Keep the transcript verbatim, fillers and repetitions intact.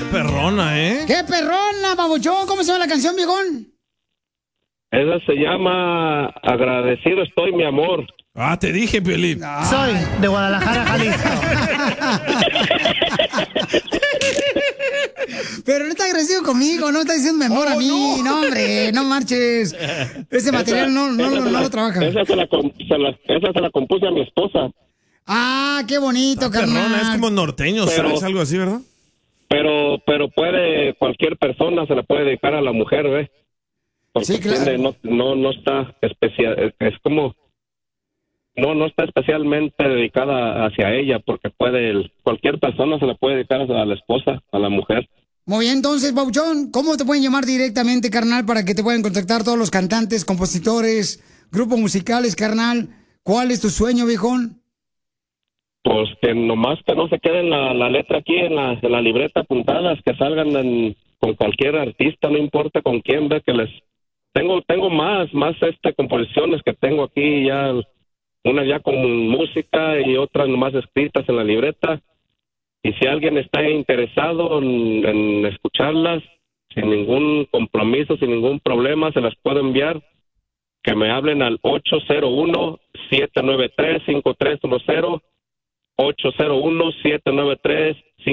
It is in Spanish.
perrona, ¿eh? ¡Qué perrona, babuchón! ¿Cómo se llama la canción, viejón? Esa se llama Agradecido estoy, mi amor. Ah, te dije, Piolín. Soy de Guadalajara, Jalisco. Pero no está agresivo conmigo, no está diciendo mi amor Oh, a mí. No. no, hombre, no marches. Ese material no, no, no, no la, lo trabaja. Esa se, la, se la, esa se la compuse a mi esposa. Ah, qué bonito, ah, carnal. Perrona, es como norteño, pero, ¿sabes? Algo así, ¿verdad? Pero, pero puede, cualquier persona se la puede dedicar a la mujer, ¿ves? Porque sí, claro. tiene, no, no, no está especial, es como, no, no está especialmente dedicada hacia ella, porque puede, cualquier persona se la puede dedicar a la esposa, a la mujer. Muy bien, entonces, Bauchón, ¿cómo te pueden llamar directamente, carnal, para que te puedan contactar todos los cantantes, compositores, grupos musicales, carnal? ¿Cuál es tu sueño, viejón? Pues que nomás que no se quede la, la letra aquí en la, en la libreta apuntadas, que salgan en, con cualquier artista, no importa con quién, ve que les... Tengo tengo más, más este composiciones que tengo aquí ya, una ya con música y otras nomás escritas en la libreta. Y si alguien está interesado en, en escucharlas, sin ningún compromiso, sin ningún problema, se las puedo enviar. Que me hablen al ocho cero uno, siete nueve tres, cinco tres uno cero, ocho cero uno, siete nueve tres,